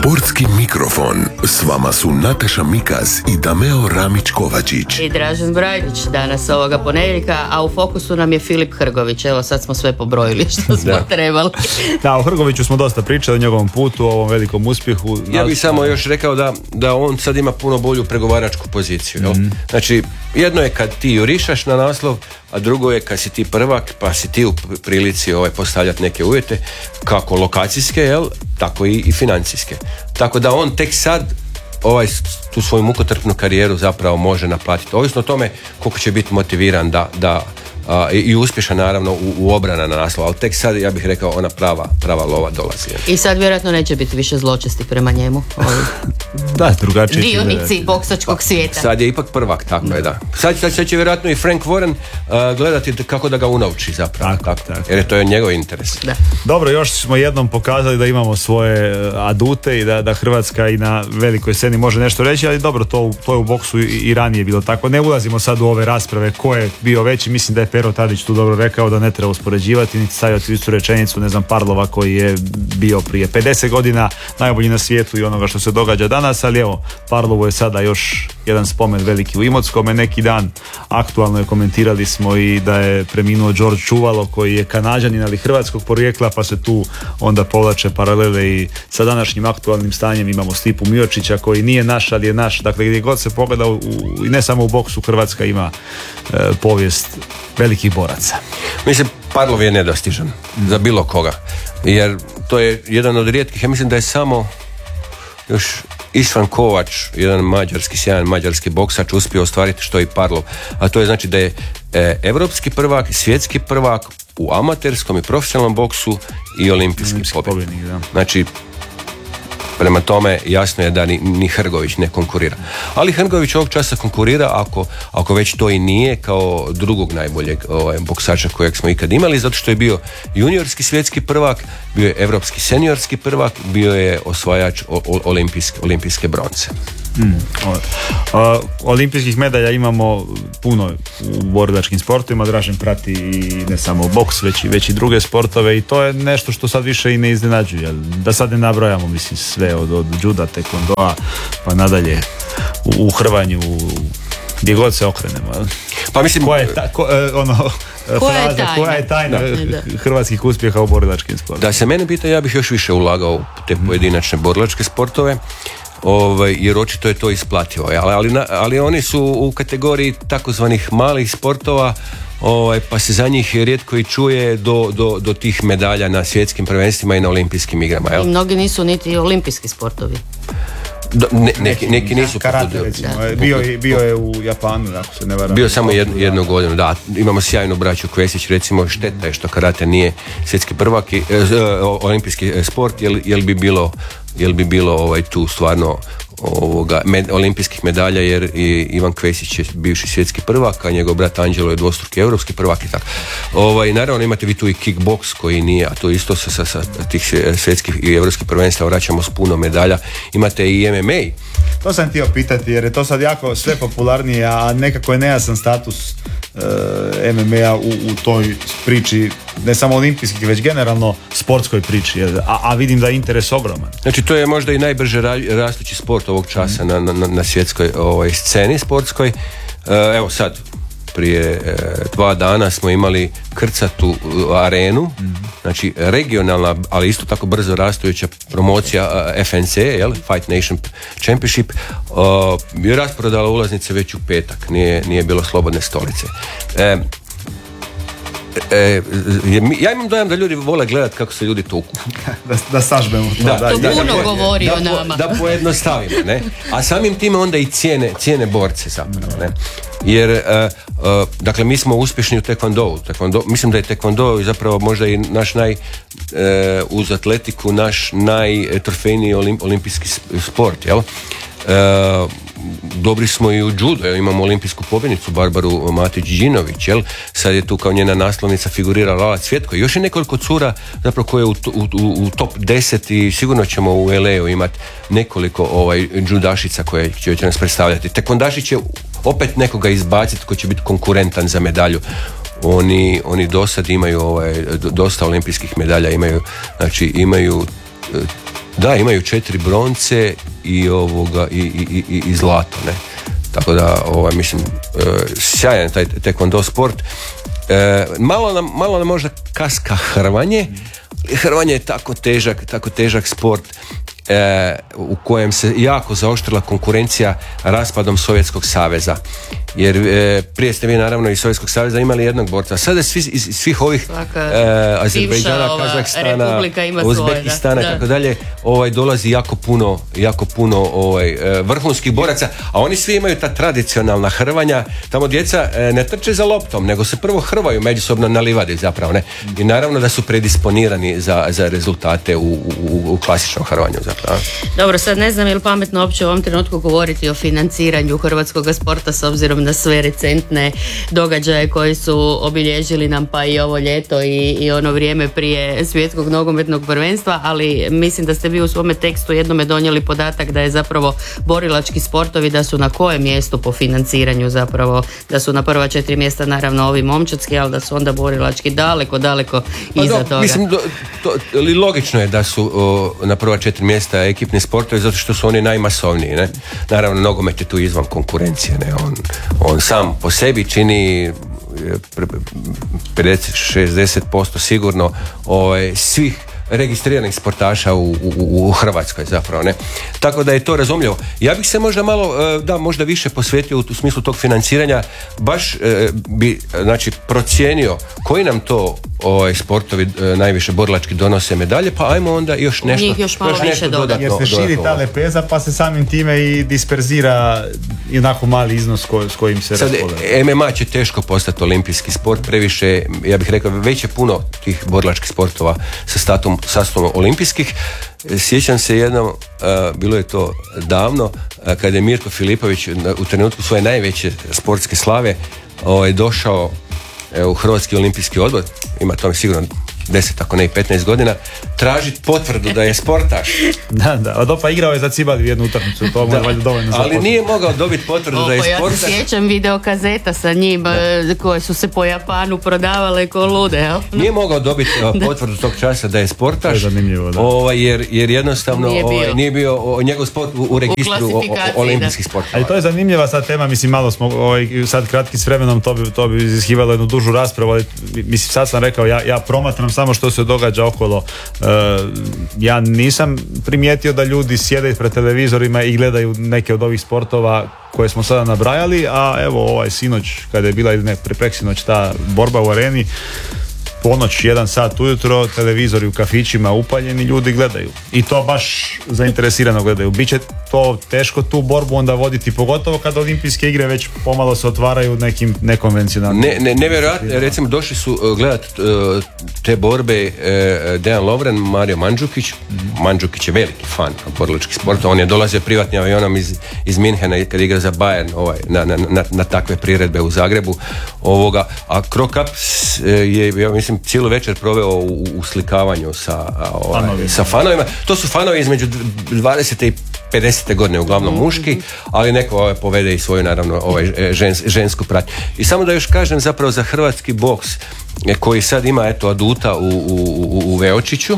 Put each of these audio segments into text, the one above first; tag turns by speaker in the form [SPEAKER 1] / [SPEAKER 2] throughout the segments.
[SPEAKER 1] Sportski mikrofon. S vama su Nataša Mikaz i Dameo Ramić-Kovačić.
[SPEAKER 2] I Dražen Brajdić danas ovoga ponedjeljka, a u fokusu nam je Filip Hrgović. Evo sad smo sve pobrojili što smo trebali.
[SPEAKER 3] Da, o Hrgoviću smo dosta pričali, o njegovom putu, o ovom velikom uspjehu.
[SPEAKER 4] Ja bih samo još rekao da on sad ima puno bolju pregovaračku poziciju. Znači, jedno je kad ti jurišaš na naslov, a drugo je kad si ti prvak, pa si ti u prilici postavljati neke uvjete, kako lokacijske, tako i financijske. Tako da on tek sad tu svoju mukotrpnu karijeru zapravo može naplatiti. Ovisno o tome koliko će biti motiviran i uspješan naravno u obrana na naslov, ali tek sad ja bih rekao ona prava lova dolazi.
[SPEAKER 2] I sad vjerojatno neće biti više zločesti prema njemu.
[SPEAKER 3] Da, drugačije.
[SPEAKER 2] Dionici boksačkog svijeta.
[SPEAKER 4] Sad je ipak prvak, tako je, da. Sad će vjerojatno i Frank Warren gledati kako da ga unovči zapravo. Tako. Jer to je njegov interes.
[SPEAKER 2] Da.
[SPEAKER 3] Dobro, još smo jednom pokazali da imamo svoje adute i da Hrvatska i na velikoj sceni može nešto reći, ali dobro, to je u boksu i ranije bilo tako. Ne ulazimo sad u ove rasprave ko je bio veći, mislim da je Pero Tadić tu dobro rekao da ne treba uspoređivati niti stavljati istu rečenicu, ne znam, Parlova koji je bio prije 50 godina najbolji na svijetu i onoga što se događa danas, ali evo, Parlovu je sada još jedan spomen veliki u Imotskome. Neki dan aktualno je komentirali smo i da je preminuo George Čuvalo koji je Kanađanin ali hrvatskog porijekla, pa se tu onda povlače paralele i sa današnjim aktualnim stanjem. Imamo Stipu Miočića koji nije naš, ali je naš. Dakle, gdje god se pogleda i ne samo u boksu, Hrvatska ima povijest velikih boraca.
[SPEAKER 4] Mislim, Parlov je nedostižan za bilo koga, jer to je jedan od rijetkih, ja mislim da je samo još Istvan Kovač, jedan sjajan mađarski boksač, uspio ostvariti što i Parlov, a to je znači da je evropski prvak, svjetski prvak u amaterskom i profesionalnom boksu i olimpijski pobjednik. Znači, prema tome jasno je da ni Hrgović ne konkurira. Ali Hrgović ovog časa konkurira, ako već to i nije, kao drugog najboljeg boksača kojeg smo ikad imali, zato što je bio juniorski svjetski prvak, bio je evropski seniorski prvak, bio je osvajač olimpijske bronce.
[SPEAKER 3] Olimpijskih medalja imamo puno u borilačkim sportovima. Dražen prati i ne samo boks, već i druge sportove i to je nešto što sad više i ne iznenađuje. Da sad ne nabrojamo, mislim, sve od juda, taekwondoa pa nadalje u hrvanju, gdje god se okrenemo.
[SPEAKER 4] Pa mislim,
[SPEAKER 3] koja je tajna hrvatskih uspjeha u borilačkim sportovima?
[SPEAKER 4] Da se mene pita, ja bih još više ulagao u te pojedinačne borilačke sportove. Jer očito je to isplativo, ali oni su u kategoriji takozvanih malih sportova, pa se za njih rijetko i čuje do tih medalja na svjetskim prvenstvima i na olimpijskim igrama.
[SPEAKER 2] I mnogi nisu niti olimpijski sportovi.
[SPEAKER 4] Neki nisu.
[SPEAKER 3] Karate, recimo. Bio je u Japanu, ako se ne varam.
[SPEAKER 4] Bio samo jednu godinu, da. Imamo sjajnu braću Kvesić, recimo, šteta je što karate nije svjetski prvak, olimpijski sport, jel bi bilo tu stvarno olimpijskih medalja, jer Ivan Kvesić je bivši svjetski prvak, a njegov brat Anđelo je dvostruki europski prvak i tako. Naravno imate vi tu i kickboks koji nije, a to isto sa tih svjetskih i europskih prvenstva vraćamo s puno medalja. Imate i MMA.
[SPEAKER 3] To sam htio pitati, jer je to sad jako sve popularnije, a nekako je nejasan status MMA u toj priči, ne samo olimpijskih, već generalno sportskoj priči, a vidim da je interes ogroman.
[SPEAKER 4] Znači, to je možda i najbrže rastući sport ovog časa na svjetskoj sceni sportskoj. Evo sad, prije 2 dana smo imali krcatu arenu, znači regionalna, ali isto tako brzo rastujuća promocija FNC, Fight Nation Championship, je rasprodala ulaznice već u petak, nije bilo slobodne stolice. Ja imam dojam da ljudi vole gledati kako se ljudi tuku.
[SPEAKER 3] da sažmemo to.
[SPEAKER 2] To puno govori o nama.
[SPEAKER 4] Da pojednostavimo, ne? A samim time onda i cijene borce zapravo, ne? Jer, dakle, mi smo uspješni u taekwondou. Mislim da je taekwondo zapravo možda i naš uz atletiku, naš najtrofejniji olimpijski sport, jel? Dobri smo i u judo, imamo olimpijsku pobjednicu Barbaru Matić-Đinović, jel? Sad je tu kao njena naslovnica figurirala Lala Cvjetko. Još je nekoliko cura zapravo koje u top 10 i sigurno ćemo u LA-u imati nekoliko judašica koje će nas predstavljati. Taekwondaši će opet nekoga izbaciti ko će biti konkurentan za medalju. Oni do sad imaju dosta olimpijskih medalja, imaju Da, imaju 4 bronce i zlato, ne. Tako da, mislim, sjajan taj taekwondo sport. Malo nam možda kaska hrvanje. Hrvanje je tako težak sport u kojem se jako zaoštrila konkurencija raspadom Sovjetskog saveza. Jer prije ste vi naravno iz Sovjetskog saveza imali jednog borca. Sada iz svih ovih Azerbejdžana, Kazahstana, Uzbekistana i tako dalje dolazi jako puno vrhunskih boraca, a oni svi imaju ta tradicionalna hrvanja. Tamo djeca ne trče za loptom, nego se prvo hrvaju međusobno na livadi zapravo, ne? I naravno da su predisponirani za rezultate u klasičnom hrvanju zapravo.
[SPEAKER 2] Dobro, sad ne znam je li pametno uopće u ovom trenutku govoriti o financiranju hrvatskog sporta s obzirom na sve recentne događaje koji su obilježili nam pa i ovo ljeto i ono vrijeme prije svjetskog nogometnog prvenstva, ali mislim da ste vi u svome tekstu jednome donijeli podatak da je zapravo borilački sportovi da su na kojem mjestu po financiranju zapravo, da su na prva 4 mjesta naravno ovi momčadski, ali da su onda borilački daleko iza toga. Mislim,
[SPEAKER 4] logično je da su na prva 4 mjesta ekipni sportovi zato što su oni najmasovniji, ne? Naravno, nogomet je tu izvan konkurencije, ne? On sam po sebi čini 50-60% sigurno svih registriranih sportaša u Hrvatskoj zapravo, ne? Tako da je to razumljivo. Ja bih se možda malo, možda više posvetio u smislu tog financiranja, baš bi, znači, procijenio koji nam to sportovi najviše borilački donose medalje, pa ajmo onda još nešto.
[SPEAKER 2] Njih još malo više dodatno.
[SPEAKER 3] Jer se širi ta lepeza, pa se samim time i disperzira jednako mali iznos s kojim se raspolaže.
[SPEAKER 4] MMA će teško postati olimpijski sport, previše, ja bih rekao, već je puno tih borilačkih sportova sa sastavom olimpijskih. Sjećam se jednom, bilo je to davno, kada je Mirko Filipović u trenutku svoje najveće sportske slave došao u Hrvatski olimpijski odbor, ima tome sigurno 10, ako ne i 15 godina, tražiti potvrdu da je sportaš.
[SPEAKER 3] Da, pa igrao je za Cibali jednu utakmicu, to mu je valjda dovoljno za potvrdu.
[SPEAKER 4] Ali nije mogao dobiti potvrdu da je sportaš.
[SPEAKER 2] Ja se sjećam videokazeta sa njim koje su se po Japanu prodavale ko lude, jel?
[SPEAKER 4] Nije mogao dobiti potvrdu tog časa da je sportaš. To
[SPEAKER 3] je zanimljivo, da.
[SPEAKER 4] Jer jednostavno nije bio njegov sport u registru olimpijskih sportova.
[SPEAKER 3] Ali to je zanimljiva sad tema, mislim, malo smo sad kratki s vremenom, to bi iziskivalo jednu dužu raspravu, ali mislim, sad sam rekao, ja promatram samo što se događa okolo. Ja nisam primijetio da ljudi sjede pred televizorima i gledaju neke od ovih sportova koje smo sada nabrajali, a evo sinoć kada je bila ili preksinoć ta borba u areni, ponoć 1 sat ujutro, televizori u kafićima upaljeni, ljudi gledaju. I to baš zainteresirano gledaju. Biće to teško tu borbu onda voditi, pogotovo kad olimpijske igre već pomalo se otvaraju nekim nekonvencionalnim.
[SPEAKER 4] Nevjerojatno, recimo došli su gledati te borbe Dejan Lovren, Mario Mandžukić. Mandžukić je veliki fan borilačkih sporta. On je dolazio privatnim avionom iz Minhena kad igra za Bayern na takve priredbe u Zagrebu. A Krokap je, ja mislim, cijelu večer proveo u slikavanju sa fanovima. To su fanovi između 20. i 50. godine, uglavnom muški, ali neko povede i svoju, naravno, žensku pratnju. I samo da još kažem zapravo za hrvatski boks, koji sad ima aduta u Veočiću.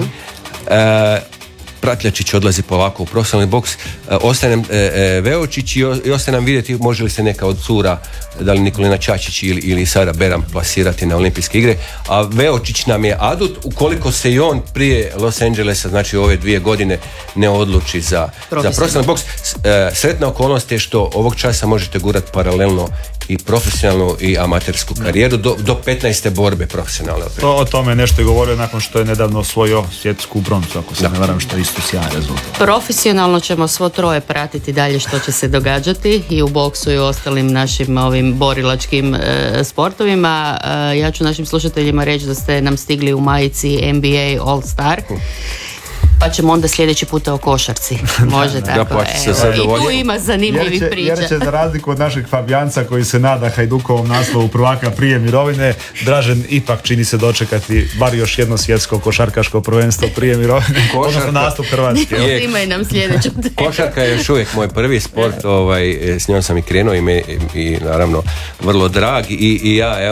[SPEAKER 4] Pratljačić odlazi polako u profesionalni boks, ostaje nam Veočić i ostaje nam vidjeti može li se neka od cura, da li Nikolina Čačić ili Sara Beram plasirati na olimpijske igre, a Veočić nam je adut ukoliko se i on prije Los Angelesa, znači ove 2 godine, ne odluči za profesionalni boks. Sretna okolnost je što ovog časa možete gurati paralelno i profesionalnu i amatersku karijeru do 15. borbe profesionalne.
[SPEAKER 3] O tome nešto je govorio nakon što je nedavno osvojio svjetsku broncu, ako se ne varam, što je isto sjajan rezultat.
[SPEAKER 2] Profesionalno ćemo svo troje pratiti dalje što će se događati i u boksu i u ostalim našim ovim borilačkim sportovima. Ja ću našim slušateljima reći da ste nam stigli u majici NBA All Star. Pa ćemo onda sljedeći puta o košarci. Može tako. I tu ima zanimljivih priča.
[SPEAKER 3] Jer će za razliku od našeg Fabijanca koji se nada Hajdukovom naslovu prvaka prije mirovine, Dražen ipak čini se dočekati bar još jedno svjetsko košarkaško prvenstvo prije mirovine. Odnosno nastup Hrvatske.
[SPEAKER 2] Imaj nam sljedeću.
[SPEAKER 4] Košarka je još uvijek moj prvi sport, s njom sam i krenuo i naravno vrlo drag i ja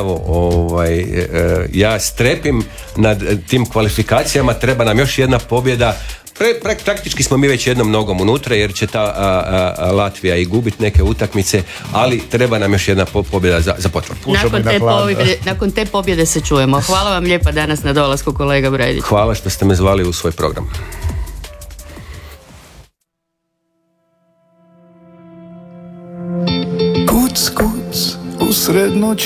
[SPEAKER 4] ja strepim nad tim kvalifikacijama, treba nam još jedna pobjeda Praktički smo mi već jednom nogom unutra, jer će ta Latvija i gubiti neke utakmice, ali treba nam još jedna pobjeda za potvrdu.
[SPEAKER 2] Nakon te pobjede se čujemo. Hvala vam lijepa danas na dolasku, kolega Brajdić.
[SPEAKER 4] Hvala što ste me zvali u svoj program.
[SPEAKER 5] Kuc, kuc, usred noći.